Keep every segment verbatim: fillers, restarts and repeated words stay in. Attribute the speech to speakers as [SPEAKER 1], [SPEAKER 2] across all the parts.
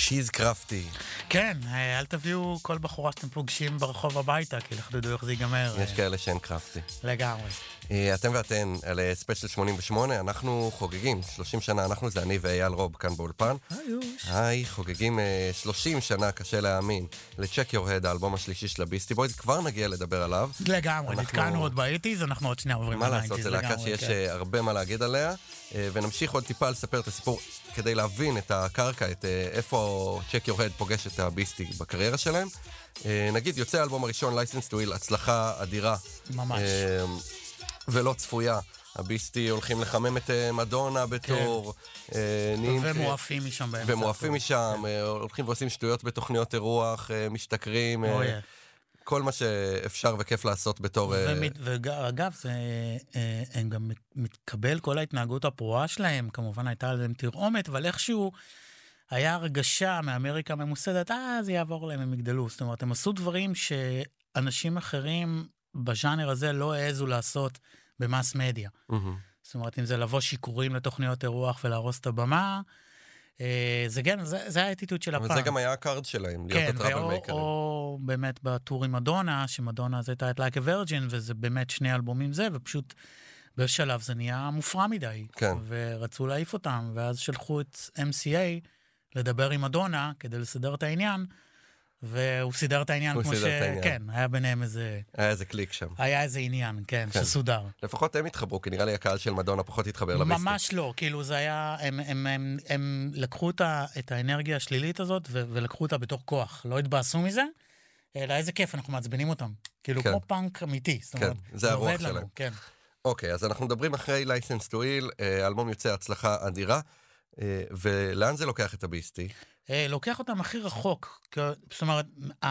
[SPEAKER 1] צ'יז קרפטי.
[SPEAKER 2] כן, אל תביאו כל בחורה שאתם פוגשים ברחוב הביתה, כי לחדדו איך זה ייגמר.
[SPEAKER 1] יש כאלה שאין קרפטי.
[SPEAKER 2] לגמרי.
[SPEAKER 1] אתם ואתן על ספיישל שמונים ושמונה, אנחנו חוגגים שלושים שנה, אנחנו זה אני ואייל רוב כאן באולפן.
[SPEAKER 2] היוש.
[SPEAKER 1] היי, חוגגים שלושים שנה, קשה להאמין, ל-Check Your Head, האלבום השלישי של הביסטי בויז, כבר נגיע לדבר עליו.
[SPEAKER 2] לגמרי, נתקענו עוד באיטיז, אנחנו עוד שנייה עוברים
[SPEAKER 1] מה לעשות, זה להקה שיש הרבה מה להגיד עליה, ונמשיך עוד טיפה לספר את הסיפור כדי להבין את הקרקע, את איפה Check Your Head פוגש את הביסטי בקריירה שלהם. נגיד, יוצא האלבום הראשון, License to Ill, הצלחה אדירה.
[SPEAKER 2] ממש.
[SPEAKER 1] ולא צפויה. הביסטי הולכים לחמם את מדונה בתור.
[SPEAKER 2] ומואפים משם באמצע.
[SPEAKER 1] ומואפים משם, הולכים ועושים שטויות בתוכניות אירוח, משתכרים, כל מה שאפשר וכיף לעשות בתור...
[SPEAKER 2] ואגב, הם גם מתקבל כל ההתנהגות הפרועה שלהם, כמובן הייתה עליהם תרעומת, אבל איכשהו היה הרגשה מאמריקה ממוסדת, אה, זה יעבור להם, הם יגדלו. זאת אומרת, הם עשו דברים שאנשים אחרים בז'אנר הזה לא העזו לעשות במס מדיה. זאת אומרת, אם זה לבוא שיקורים לתוכניות אירוח ולהרוס את הבמה, זה כן, זה האטיטוד של הפעם.
[SPEAKER 1] אבל זה גם היה הקארד שלהם, להיות הטראבל מייקרים.
[SPEAKER 2] או באמת בטור עם מדונה, שמדונה זה הייתה את Like a Virgin, וזה באמת שני אלבומים זה, ופשוט בשלב זה נהיה מופרע מדי.
[SPEAKER 1] כן.
[SPEAKER 2] ורצו להעיף אותם, ואז שלחו את אם סי איי לדבר עם מדונה, כדי לסדר את העניין, והוא סידר את העניין כמו ש... כן, היה ביניהם איזה...
[SPEAKER 1] היה איזה קליק שם.
[SPEAKER 2] היה איזה עניין, כן, שסודר.
[SPEAKER 1] לפחות הם התחברו, כי נראה לי הקהל של מדונה פחות התחבר לביסטי.
[SPEAKER 2] ממש לא, כאילו זה היה... הם לקחו את האנרגיה השלילית הזאת, ולקחו אותה בתור כוח. לא התבאסו מזה, אלא איזה כיף, אנחנו מעצבנים אותם. כאילו כמו פאנק אמיתי.
[SPEAKER 1] כן, זה הרוח שלהם.
[SPEAKER 2] כן.
[SPEAKER 1] אוקיי, אז אנחנו מדברים אחרי License to Ill, אלבום יוצא הצלחה אדירה, ולאן זה לוקח את הביסטי?
[SPEAKER 2] לוקח אותם הכי רחוק, זאת אומרת,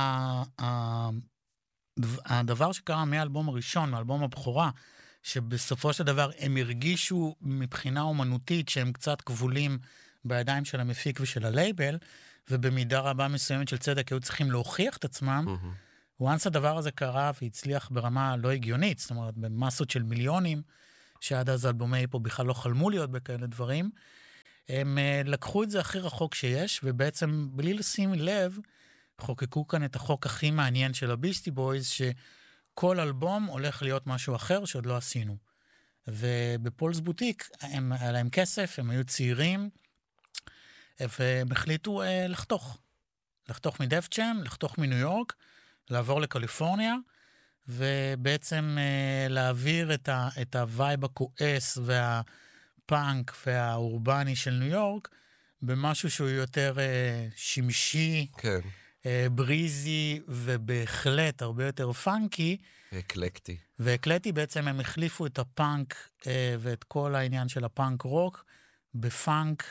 [SPEAKER 2] הדבר שקרה מהאלבום הראשון, מהאלבום הבכורה, שבסופו של דבר הם הרגישו מבחינה אומנותית שהם קצת כבולים בידיים של המפיק ושל הלייבל, ובמידה רבה מסוימת של צדק היו צריכים להוכיח את עצמם, once הדבר הזה קרה והצליח ברמה לא הגיונית, זאת אומרת, במסות של מיליונים, שעד אז אלבומי פה בכלל לא חלמו להיות בכאלה דברים, הם לקחו את זה הכי רחוק שיש, ובעצם בלי לשים לב, חוקקו כאן את החוק הכי מעניין של הביסטי בויז, שכל אלבום הולך להיות משהו אחר שעוד לא עשינו. ובפולס בוטיק, הם, היה להם כסף, הם היו צעירים, והם החליטו אה, לחתוך. לחתוך מדף ג'ם, לחתוך מניו יורק, לעבור לקליפורניה, ובעצם אה, להעביר את, ה, את הווייב הכועס וה... פאנק והאורבני של ניו יורק, במשהו שהוא יותר אה, שמשי,
[SPEAKER 1] כן.
[SPEAKER 2] אה, בריזי, ובהחלט הרבה יותר פאנקי.
[SPEAKER 1] אקלקטי.
[SPEAKER 2] ואקלקטי בעצם הם החליפו את הפאנק, אה, ואת כל העניין של הפאנק רוק, בפאנק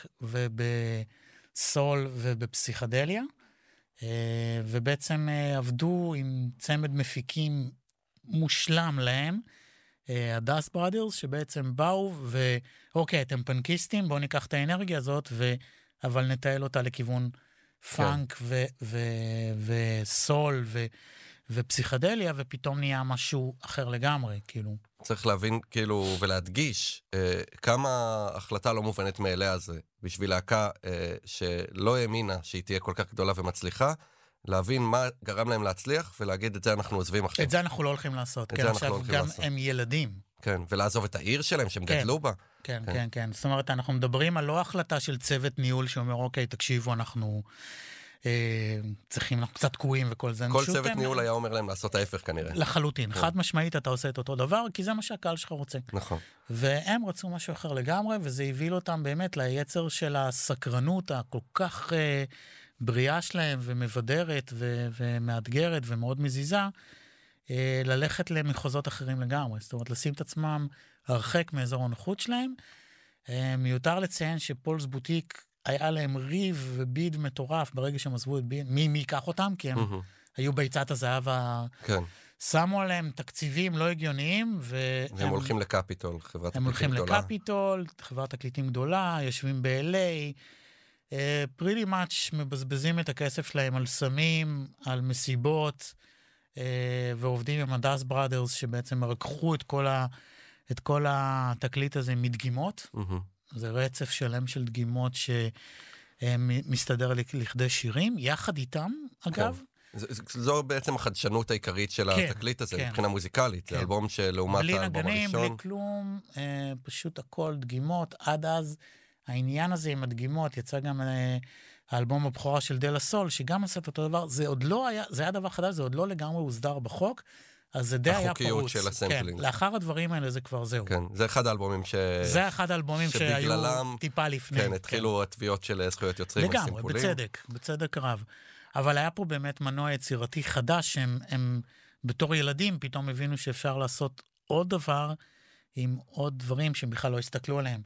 [SPEAKER 2] ובסול ובפסיכדליה, אה, ובעצם אה, עבדו עם צמד מפיקים מושלם להם, הדאסט בראדרס, שבעצם באו, ואוקיי, אתם פנקיסטים, בואו ניקח את האנרגיה הזאת, ו... אבל נטייל אותה לכיוון פאנק כן. ו... ו... וסול ו... ופסיכדליה, ופתאום נהיה משהו אחר לגמרי, כאילו.
[SPEAKER 1] צריך להבין, כאילו, ולהדגיש, אה, כמה החלטה לא מובנת מאליה זה, בשביל להקה אה, שלא האמינה שהיא תהיה כל כך גדולה ומצליחה, להבין מה גרם להם להצליח, ולהגיד את זה אנחנו עוזבים עכשיו.
[SPEAKER 2] את זה אנחנו לא הולכים לעשות. כן, עכשיו גם הם ילדים.
[SPEAKER 1] כן, ולעזוב את העיר שלהם שהם גדלו בה.
[SPEAKER 2] כן, כן, כן. זאת אומרת, אנחנו מדברים על לא החלטה של צוות ניהול שאומר, אוקיי, תקשיבו, אנחנו צריכים, אנחנו קצת תקועים וכל זה.
[SPEAKER 1] כל צוות ניהול היה אומר להם לעשות ההפך כנראה.
[SPEAKER 2] לחלוטין. חד משמעית אתה עושה את אותו דבר, כי זה מה שהקהל שלך רוצה.
[SPEAKER 1] נכון.
[SPEAKER 2] והם רצו משהו אחר לגמרי, וזה הביא אותם באמת ליצר של הסקרנות הכל כך בריאה שלהם, ומבדרת, ו- ומאתגרת, ומאוד מזיזה, אה, ללכת למחוזות אחרים לגמרי. זאת אומרת, לשים את עצמם הרחק מאזור הנוחות שלהם. אה, מיותר לציין שפולס בוטיק היה להם ריב וביד מטורף ברגע שהם עזבו את ביד. מי מי ייקח אותם? כי הם mm-hmm. היו ביצת הזהב ה...
[SPEAKER 1] כן.
[SPEAKER 2] שמו עליהם תקציבים לא הגיוניים, והם...
[SPEAKER 1] והם הולכים לקפיטול, חברת
[SPEAKER 2] הם
[SPEAKER 1] תקליטים גדולה.
[SPEAKER 2] הם הולכים לקפיטול, חברת תקליטים גדולה, יושבים ב-אל איי, פריטי מאץ' מבזבזים את הכסף שלהם על סמים, על מסיבות, uh, ועובדים עם הדאס בראדרס, שבעצם רקחו את כל, ה, את כל התקליט הזה מדגימות. Mm-hmm. זה רצף שלם של דגימות מסתדר לכדי שירים, יחד איתם, אגב.
[SPEAKER 1] זו בעצם החדשנות העיקרית של התקליט הזה, מבחינה מוזיקלית. זה אלבום שלעומת האלבום הראשון.
[SPEAKER 2] בלי נגנים, בלי כלום, פשוט הכל דגימות. עד אז העניין הזה עם הדגימות, יצא גם האלבום הבכורה של דלה סול, שגם עשה את אותו דבר. זה עוד לא היה, זה היה דבר חדש, זה עוד לא לגמרי הוסדר בחוק, אז זה די היה פרוץ.
[SPEAKER 1] החוקיות של הסמפלינג.
[SPEAKER 2] כן, לאחר הדברים האלה זה כבר זהו.
[SPEAKER 1] כן, זה אחד האלבומים ש...
[SPEAKER 2] זה אחד האלבומים שהיו טיפה לפני.
[SPEAKER 1] כן, התחילו התביעות של זכויות יוצרים על סימפולים.
[SPEAKER 2] לגמרי, בצדק, בצדק רב. אבל היה פה באמת מנוע יצירתי חדש, שהם הם, בתור ילדים פתאום הבינו שאפשר לעשות עוד דבר, עם עוד דברים שהם בכלל לא הסתכלו עליהם.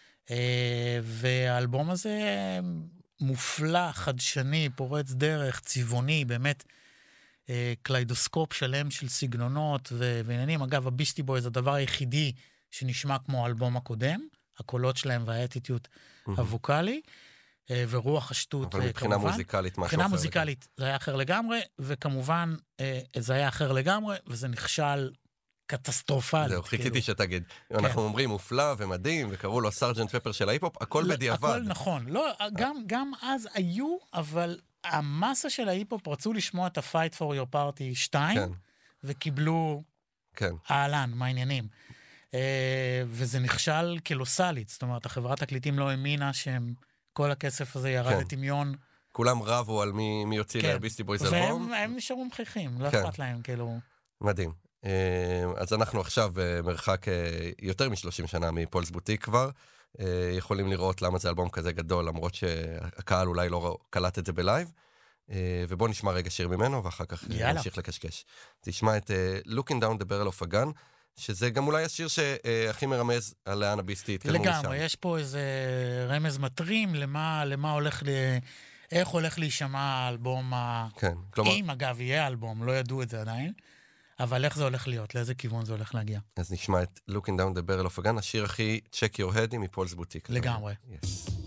[SPEAKER 2] והאלבום הזה מופלא, חדשני, פורץ דרך, צבעוני, באמת, קליידוסקופ שלם של סגנונות ועניינים. אגב, הביסטי בוי זה הדבר היחידי שנשמע כמו האלבום הקודם, הקולות שלהם והאטיטיות הווקלי, ורוח השטות כמובן.
[SPEAKER 1] אבל מבחינה מוזיקלית משהו אחר.
[SPEAKER 2] מבחינה מוזיקלית זה היה אחר לגמרי, וכמובן זה היה אחר לגמרי, וזה נכשל קטסטרופלי.
[SPEAKER 1] זהו, חיכיתי שתגיד. אנחנו אומרים מופלא ומדהים, וקראו לו סארג'נט פפר של ההיפ-הופ, הכל בדיעבד.
[SPEAKER 2] הכל נכון. גם אז היו, אבל המסה של ההיפ-הופ רצו לשמוע את ה-Fight for your Party שתיים, וקיבלו העלן, מה העניינים. וזה נכשל קלוסלית, זאת אומרת, החברת תקליטים לא האמינה שהם, כל הכסף הזה ירד לטמיון.
[SPEAKER 1] כולם רבו על מי יוציא לביסטי בויז אלבום.
[SPEAKER 2] והם נשארו מחייכים, לא אכפת להם, כאילו.
[SPEAKER 1] מדהים. אז אנחנו עכשיו במרחק יותר מ-שלושים שנה מפולס בוטיק כבר, יכולים לראות למה זה אלבום כזה גדול, למרות שהקהל אולי לא קלט את זה בלייב, ובוא נשמע רגע שיר ממנו, ואחר כך נמשיך לקשקש. תשמע את Looking Down the Barrel of a Gun, שזה גם אולי השיר שהכי מרמז על לאן הביסטי התקדמו משם.
[SPEAKER 2] לגמרי, יש פה איזה רמז מטרים למה, למה הולך, ל... איך הולך להישמע האלבום,
[SPEAKER 1] כן, כלומר...
[SPEAKER 2] אם אגב יהיה אלבום, לא ידעו את זה עדיין, אבל איך זה הולך להיות, לאיזה כיוון זה הולך להגיע.
[SPEAKER 1] אז נשמע את Looking Down the Barrel of a Gun, השיר הכי Check Your Head מפולס בוטיק.
[SPEAKER 2] לגמרי.
[SPEAKER 1] Yes.